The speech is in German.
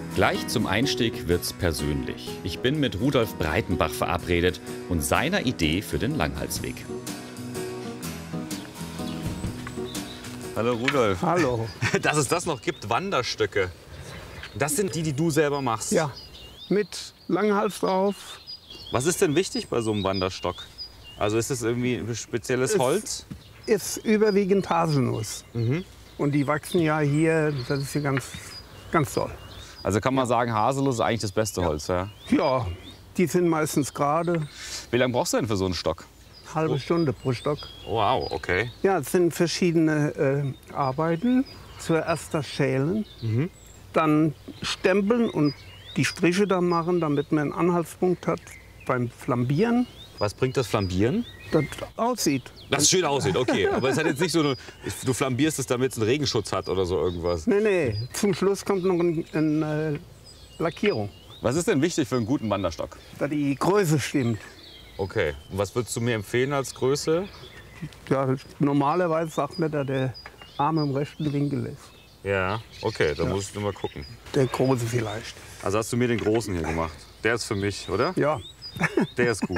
Gleich zum Einstieg wird's persönlich. Ich bin mit Rudolf Breitenbach verabredet und seiner Idee für den Langhalsweg. Hallo Rudolf. Hallo. Dass es das noch gibt, Wanderstöcke. Das sind die, die du selber machst. Ja, mit Langhals drauf. Was ist denn wichtig bei so einem Wanderstock? Also ist es irgendwie ein spezielles Holz? Ist überwiegend Haselnuss. Und die wachsen ja hier, das ist hier ganz toll. Also kann man sagen, Haselnuss ist eigentlich das beste Holz, ja? Ja, die sind meistens gerade. Wie lange brauchst du denn für so einen Stock? Halbe Stunde pro Stock. Wow, okay. Ja, es sind verschiedene Arbeiten. Zuerst das Schälen, dann stempeln und die Striche da machen, damit man einen Anhaltspunkt hat beim Flambieren. Was bringt das Flambieren? Das aussieht. Dass es schön aussieht, okay. Aber es hat jetzt nicht so, du flambierst es, damit es einen Regenschutz hat oder so irgendwas. Nee, zum Schluss kommt noch eine Lackierung, Was ist denn wichtig für einen guten Wanderstock? da die Größe stimmt. Okay. Und was würdest du mir empfehlen als Größe? Ja, normalerweise sagt man, da der Arm im rechten Winkel ist. Ja, okay, dann muss ich nur mal gucken. Der große vielleicht. Also hast du mir den großen hier gemacht. Der ist für mich, oder? Ja. Der ist gut.